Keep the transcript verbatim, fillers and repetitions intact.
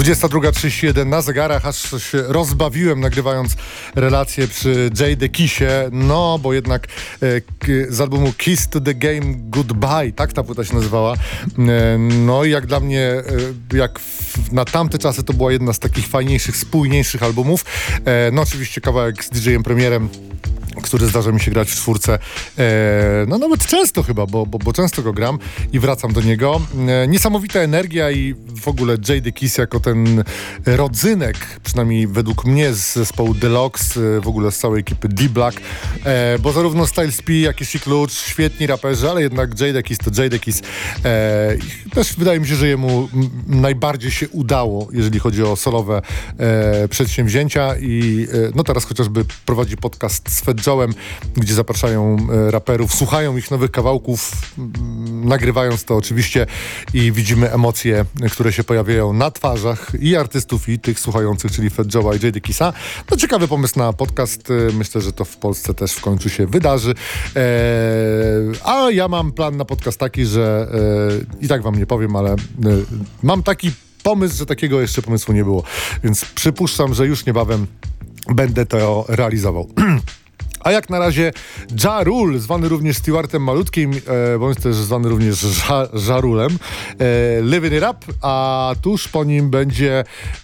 dwudziesta druga trzydzieści jeden na zegarach, aż się rozbawiłem nagrywając relację przy Jade Kissie, no bo jednak e, k, z albumu Kiss to the Game Goodbye, tak ta płyta się nazywała. E, no i jak dla mnie, e, jak w, na tamte czasy to była jedna z takich fajniejszych, spójniejszych albumów. E, no oczywiście kawałek z D J-em premierem, który zdarza mi się grać w czwórce, e, no nawet często chyba, bo, bo, bo często go gram i wracam do niego. E, niesamowita energia i w ogóle Jade Kiss jako ten rodzynek, przynajmniej według mnie z zespołu Deluxe, e, w ogóle z całej ekipy D-Black, e, bo zarówno Styles P, jak i Klucz, świetni raperzy, ale jednak Jade Kiss to Jade Kiss. E, też wydaje mi się, że jemu m, najbardziej się udało, jeżeli chodzi o solowe e, przedsięwzięcia i e, no teraz chociażby prowadzi podcast z Fed Joe'em, gdzie zapraszają e, raperów, słuchają ich nowych kawałków, m, nagrywając to oczywiście i widzimy emocje, które się pojawiają na twarzach i artystów, i tych słuchających, czyli Fed Joe'a i Jade Kissa. No ciekawy pomysł na podcast. E, myślę, że to w Polsce też w końcu się wydarzy. E, a ja mam plan na podcast taki, że e, i tak wam nie powiem, ale e, mam taki pomysł, że takiego jeszcze pomysłu nie było. Więc przypuszczam, że już niebawem będę to realizował. A jak na razie Ja Rule, zwany również Stewartem Malutkim, e, bądź też zwany również ża, Żarulem, e, Living It Up, a tuż po nim będzie